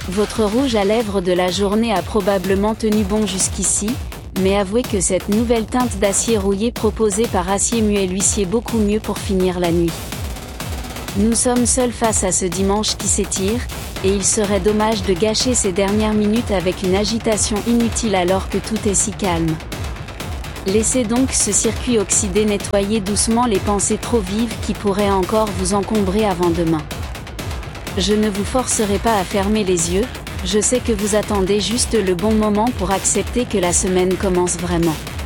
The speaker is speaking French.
Votre rouge à lèvres de la journée a probablement tenu bon jusqu'ici, mais avouez que cette nouvelle teinte d'acier rouillé proposée par Acier Muet lui sied beaucoup mieux pour finir la nuit. Nous sommes seuls face à ce dimanche qui s'étire, et il serait dommage de gâcher ces dernières minutes avec une agitation inutile alors que tout est si calme. Laissez donc ce circuit oxydé nettoyer doucement les pensées trop vives qui pourraient encore vous encombrer avant demain. Je ne vous forcerai pas à fermer les yeux, je sais que vous attendez juste le bon moment pour accepter que la semaine commence vraiment.